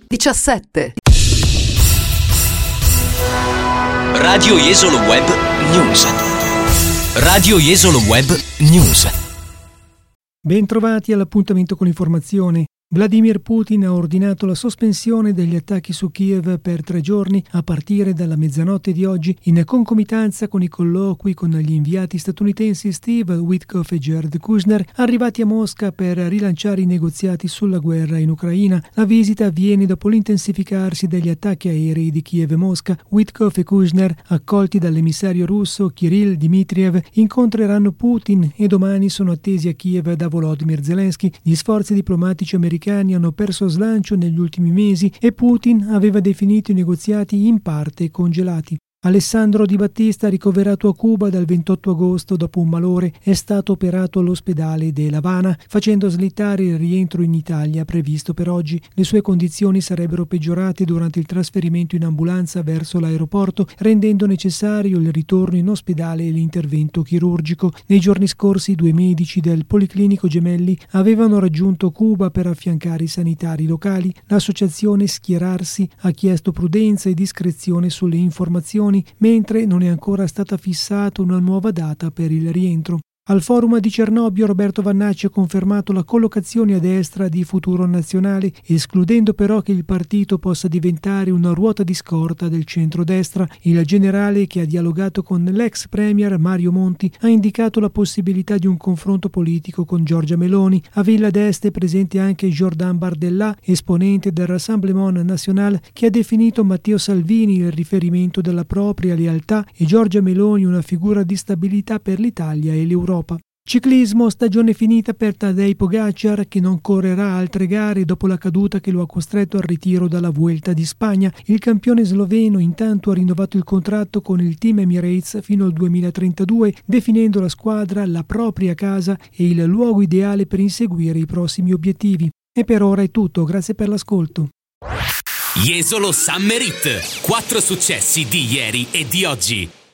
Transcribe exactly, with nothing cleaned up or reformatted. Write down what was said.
diciassette. Radio Jesolo Web News. Radio Jesolo Web News. Bentrovati all'appuntamento con l'informazione. Vladimir Putin ha ordinato la sospensione degli attacchi su Kiev per tre giorni a partire dalla mezzanotte di oggi, in concomitanza con i colloqui con gli inviati statunitensi Steve Witkoff e Jared Kushner, arrivati a Mosca per rilanciare i negoziati sulla guerra in Ucraina. La visita avviene dopo l'intensificarsi degli attacchi aerei di Kiev e Mosca. Witkoff e Kushner, accolti dall'emissario russo Kirill Dmitriev, incontreranno Putin e domani sono attesi a Kiev da Volodymyr Zelensky. Gli sforzi diplomatici americani americani hanno perso slancio negli ultimi mesi e Putin aveva definito i negoziati in parte congelati. Alessandro Di Battista, ricoverato a Cuba dal ventotto agosto dopo un malore, è stato operato all'ospedale de L'Havana, facendo slittare il rientro in Italia previsto per oggi. Le sue condizioni sarebbero peggiorate durante il trasferimento in ambulanza verso l'aeroporto, rendendo necessario il ritorno in ospedale e l'intervento chirurgico. Nei giorni scorsi due medici del Policlinico Gemelli avevano raggiunto Cuba per affiancare i sanitari locali. L'associazione Schierarsi ha chiesto prudenza e discrezione sulle informazioni, mentre non è ancora stata fissata una nuova data per il rientro. Al forum di Cernobbio Roberto Vannacci ha confermato la collocazione a destra di Futuro Nazionale, escludendo però che il partito possa diventare una ruota di scorta del centrodestra. Il generale, che ha dialogato con l'ex premier Mario Monti, ha indicato la possibilità di un confronto politico con Giorgia Meloni. A Villa d'Este è presente anche Jordan Bardella, esponente del Rassemblement National, che ha definito Matteo Salvini il riferimento della propria lealtà e Giorgia Meloni una figura di stabilità per l'Italia e l'Europa. Ciclismo, stagione finita per Tadej Pogacar, che non correrà altre gare dopo la caduta che lo ha costretto al ritiro dalla Vuelta di Spagna. Il campione sloveno intanto ha rinnovato il contratto con il team Emirates fino al duemilatrentadue, definendo la squadra la propria casa e il luogo ideale per inseguire i prossimi obiettivi. E per ora è tutto, grazie per l'ascolto. Jesolo Summer Hit, quattro successi di ieri e di oggi.